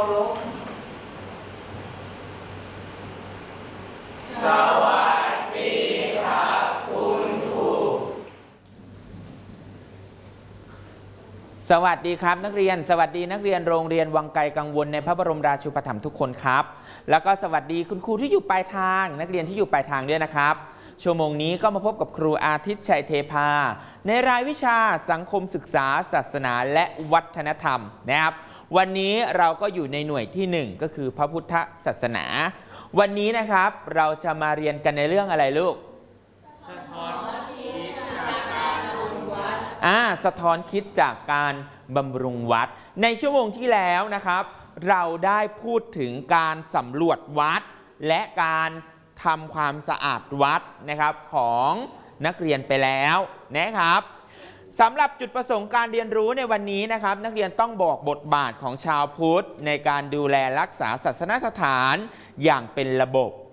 ารพสวัสดีครับคุณครูสวัสดีครับนักเรียนสวัสดีนักเรียนโรงเรียนวังไกลกังวลในพระบรมราชูปถัมภ์ทุกคนครับแล้วก็สวัสดีคุณครูที่อยู่ปลายทางนักเรียนที่อยู่ปลายทางด้วยนะครับชั่วโมงนี้ก็มาพบกับครูอาทิตย์ชัยเทพาในรายวิชาสังคมศึกษาศาสนาและวัฒนธรรมนะครับวันนี้เราก็อยู่ในหน่วยที่1ก็คือพระพุทธศาสนาวันนี้นะครับเราจะมาเรียนกันในเรื่องอะไรลูกสะท้อนคิดจากการบำรุงวัดสะท้อนคิดจากการบำรุงวัดในชั่วโมงที่แล้วนะครับเราได้พูดถึงการสำรวจวัดและการทำความสะอาดวัดนะครับของนักเรียนไปแล้วนะครับสำหรับจุดประสงค์การเรียนรู้ในวันนี้นะครับนักเรียนต้องบอกบทบาทของชาวพุทธในการดูแลรักษาศาสนสถานอย่างเป็นระบบ